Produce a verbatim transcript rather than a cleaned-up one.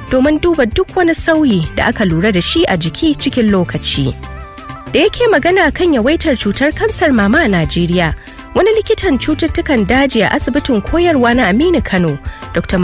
domin duba duk wani sauyi da aka lura da shi a jiki cikin lokaci. Da yake magana kan yawaitar cutar kansar mama a Najeriya, wani likitan cututtukan daji a asibitin koyarwa na Aminu Kano, Dokta